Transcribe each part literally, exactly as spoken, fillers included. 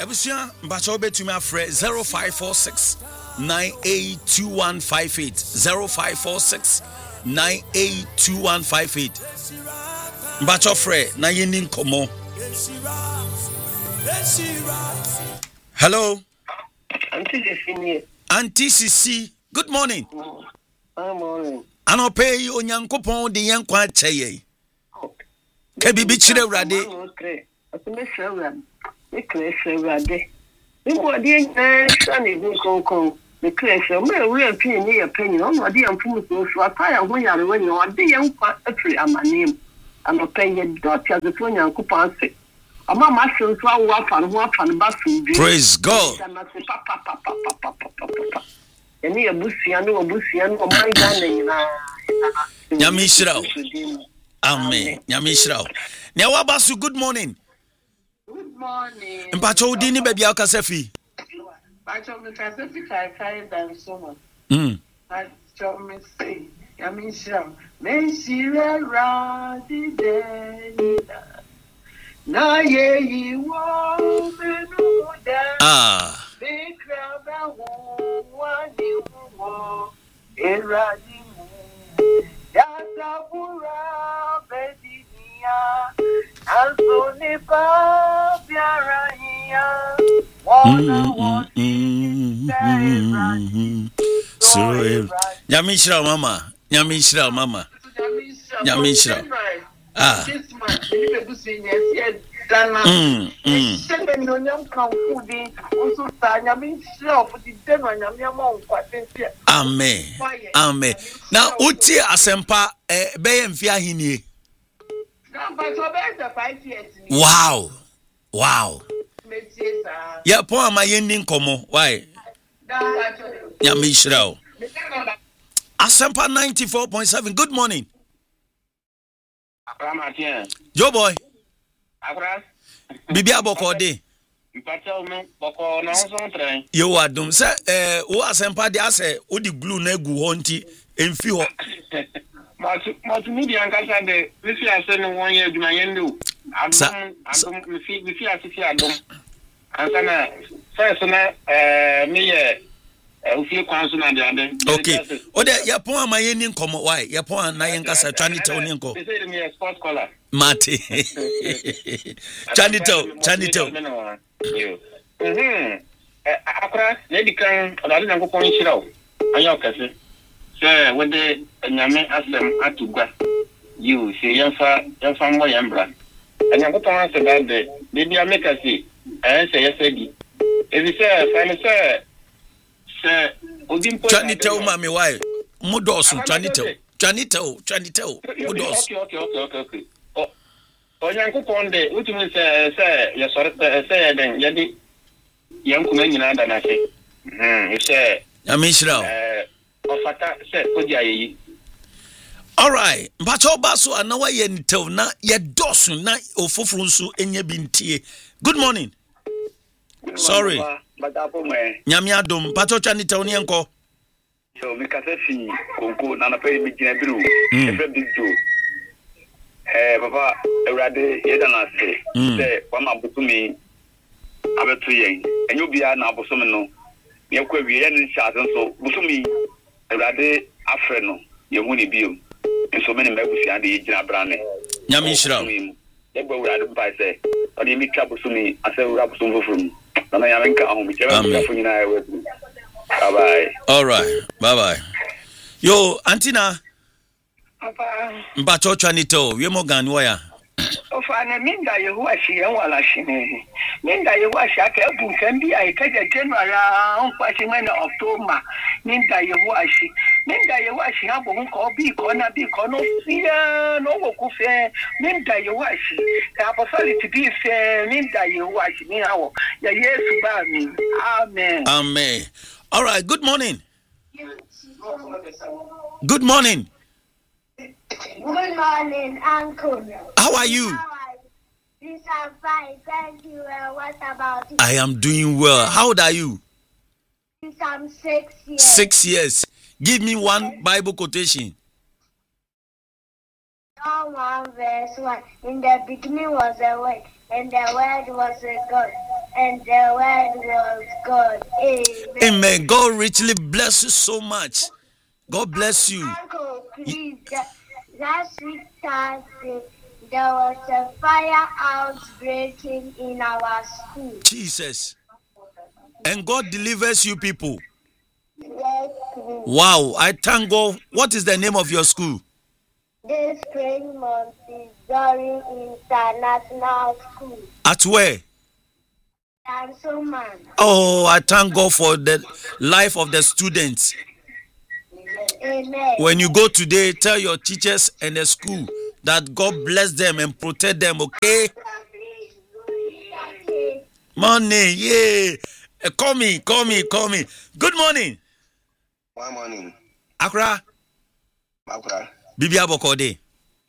Ebusia mbacho betumi afre zero five four six nine eight two one five eight zero five four six nine eight two one five eight. Mbacho fre na yeni nkomo. Hello. Auntie Sisi. Auntie Sisi, good morning. Good morning. Anope yi onyankopon de yen kwa cheye. Ka bibi chire urade. Asime shawran. Ekle shawrade. Ngo de eh sane bi konkon. Ekle shaw me we pin ni ya pin no no de amfu so so ataya ho yare wani o de yen kwa atri amanim. Anope ye dot ya de onyankopon se. Ama ma so so awo afa no ho afa no ba so bi. Praise God. Any abusia no abusia no my darling na Nyamishira. Amen. Nyamishira. Nya wabasu good morning. Good morning. Mpacho udi ni baby akasefi. Mpacho me kasefi kai kai dan so much. Mm. Mpacho me say Nyamishira. Me shira ra di de na ye yi wo me no da. Ah. So, Nyamishra mama, Nyamishra mama, Nyamishra. Ah. Mm, mm. Amen. Amen. Now, uti asempa eh, be mfi ahini. Wow. Wow. Ya po ama yendi nkomo. Why? Ya mishra. Asempa ninety-four point seven. Good morning. Joe boy. Bibi aboko de. Boko na so tren. Yo adum se eh wo asempa de ase wo di glue na gu ho nti emfi ho. Matu matu mi di ankasa de mi fi ase no won ye aduma ye ndo. Adum adum mi fi mi fi ase fi adum. Ansa na first na eh mi ye ofie kwan so na de ade. Okay. O de ya pon ama ye ni nkomo why? Ya pon na ye nkasa twani te oni nko. They say me a sports collar. Mate. Chanito, Chanito. Yo. Mhm. Eh akra lady kan odade na kokon hira o. Anya okase. Se wede nyame asem atugwa. You say yanfa yanfa mo yambra. Anya kokon ase bade. Baby ameka say eh say yesedi. Ebi say fine say say odimpo Chanito mami why? Mudosu Chanito. Chanito, Chanito. Mudosu. Okay, okay, okay, okay. Onyankopon de utumi se se ya sore se den yedi yankuma nyina da na se mhm se Amishra eh ofata se odi ayeyi. All right, mpacho baso anawa ye ntew na ye dosu na ofoforo nso enye bi ntie. Good morning. Sorry. Nyame adom mpacho twa ntew ne enko. So me kasa fi konko na na pe mi gina biru e fe big do. Eh baba Ewrade yeda na se se kwa mabutumi abetu yen enyo bia na abosom no ye kwa wie ye ni sha so busumi Ewrade afre no ye hu ni biom enso me ni mabusi ade ye gina brane Nyame nhira ye gba Ewrade mpa se odi mi twa busumi ase Ewrade busum fofrum na na ya nka ahom che ba fo nyina e wetu. Bye bye. All right, bye bye. Yo Antina Papa Mbacho Chanito we mo gan waya. Ofana minda Yehowa shi yan wala shi ne. Minda Yehowa shi aka ebu kan bi ai kaje January on kwashi mana October. Minda Yehowa shi. Minda Yehowa shi abo nko bi ko na bi ko no fia no wo ku fe. Minda Yehowa shi. Ka apostolic bi fe minda Yehowa shi ni hawo. Ya Yesu ba mi. Amen. Amen. All right, good morning. Good morning. Good morning, Uncle. How are you? How are you? Yes, I'm fine. Thank you. Uh, what about you? I am doing well. How old are you? Yes, I'm six years. Six years. Give me one Bible quotation. John one verse one. In the beginning was the Word, and the Word was with God, and the word was God. Amen. Amen. God richly bless you so much. God bless you. Uncle, please, last week Thursday, there was a fire outbreaking in our school. Jesus. And God delivers you people. Yes, please. Wow. I thank God. What is the name of your school? This spring Montessori International School. At where? Tansuman. Oh, I thank God for the life of the students. Amen. When you go today, tell your teachers and the school that God bless them and protect them, okay? Morning, yeah. Uh, call me, call me, call me. Good morning. Good morning. Accra. Accra. Bibi Abokode.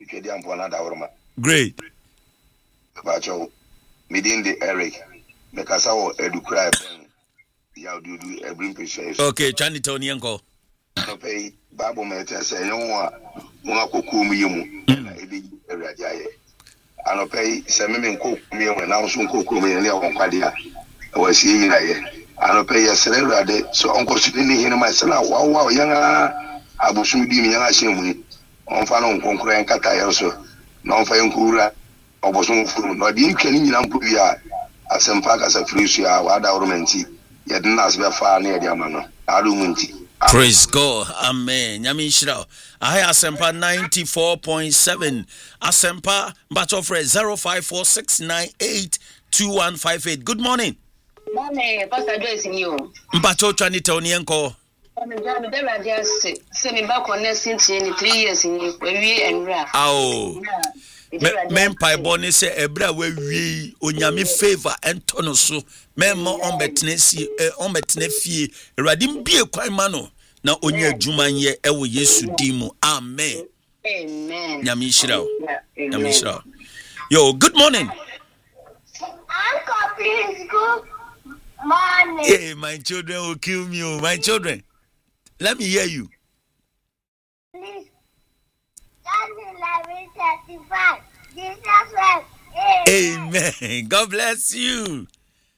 Great. Bacho, meeting the Eric. Mekasawo edukra ben. Ya do do ebrim pese. Okay, Chani Tony Uncle. No pay Bible meta say no wa mo akoku mu yemu na ebi ewrade aye. Ano pay se me me nkoku mu yemu na so nkoku mu yemu na wonkwade a. Wa sie yira ye. Ano pay yesere ewrade so onko su ni hinu ma sala wa wa yanga abosu di mi yanga shemu. Onfa no nkonkura nkata ye so. Na onfa nkura oboso furu no di ntwani nyina mpo bia asempa kasa frisu ya wada oromenti ye dina asbe fa na ye di amano adu munti. Praise God. Amen. Nyami Shira. I Asempa ninety-four point seven. Asempa Battle Fred zero five four six nine eight two one five eight. Good morning. Morning, Pastor Joyce in you. Mbacho Chani Tony Uncle. I'm a job there. I just send me back on this since three years in you. We and Raf. Oh. Men pai boni se ebra we wi onyame favor entono so men mo on betene si on betene fie eradim bie kwan ma no na onya adwuma ye e wo Yesu dimu. Amen. Amen. Nyame shira. Nyame shira. Yo, good morning. Uncle, please, good morning. Hey, my children will kill me, oh, my children. Let me hear you. Please. eleven thirty-five. Jesus wept. Amen. God bless you.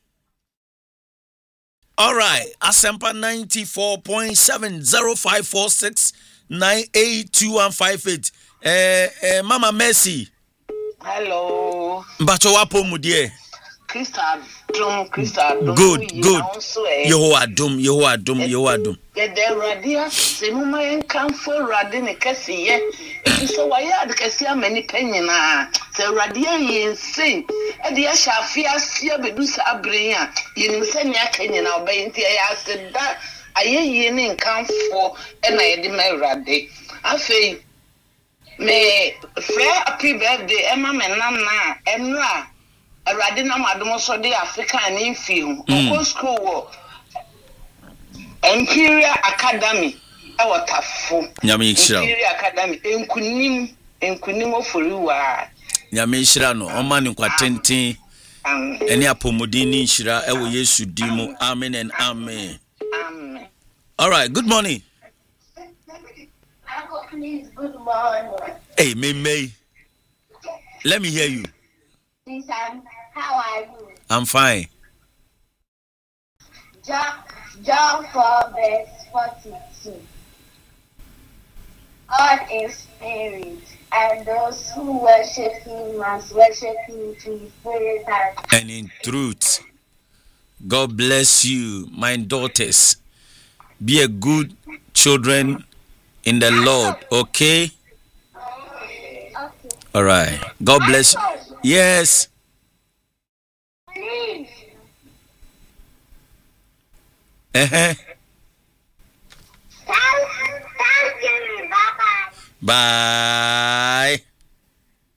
All right. Asempa ninety-four point seven zero five four six nine eight two one five eight. Eh, eh, Mama Mercy. Hello. Mbacho wapo mudie. Krista Dum, Krista Dum. Good, good. Yehovah Dum, Yehovah Dum, Yehovah Dum. Get the radia, Semuma and come for Radin Cassia. So why are the Cassia many penina? The radia yin sing. And the Ashafia Sia Bedusa Abria. You send your Kenyan obeying the I said that I yin come for and I did my radi. I say, may Freya happy birthday, Emma Menana, Emra. Radina Madumo so de Africa and in film. Of school Imperial Academy. Our tough Imperial Academy. Enkunim Enkunim for you are Yamishra no Oman Quatenti any apomodini shira ewo Yesu dimu. Amen and amen. Amen. All right, good morning. Uncle, please, good morning. Hey, May May. Let me hear you. Please, um, how are you? I'm fine. John, John four verse forty-two. God is spirit, and those who worship him must worship him in spirit and in truth. God bless you, my daughters. Be a good children in the Lord, okay? Okay. All right. God bless you. Yes. Please. Uh-huh. Thank you. Bye-bye. Bye.